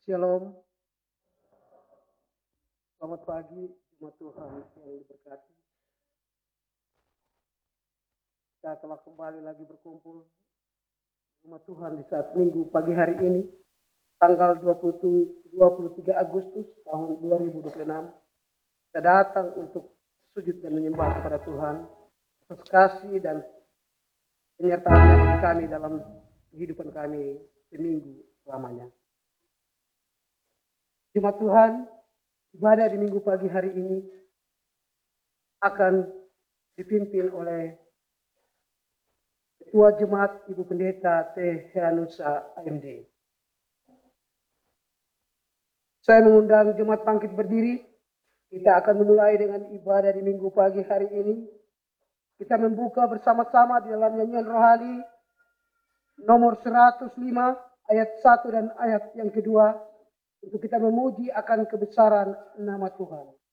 Shalom, selamat pagi, umat Tuhan yang diberkati. Kita telah kembali lagi berkumpul umat Tuhan di saat minggu pagi hari ini, tanggal 23 Agustus tahun 2026. Kita datang untuk sujud dan menyembah kepada Tuhan atas kasih dan penyertaan bagi kami dalam kehidupan kami seminggu lamanya. Jemaat Tuhan, ibadah di minggu pagi hari ini akan dipimpin oleh Ketua Jemaat Ibu Pendeta T. Heanusa AMD. Saya mengundang jemaat bangkit berdiri. Kita akan memulai dengan ibadah di minggu pagi hari ini. Kita membuka bersama-sama di dalam nyanyian rohani nomor 105 ayat 1 dan ayat yang kedua untuk kita memuji akan kebesaran nama Tuhan.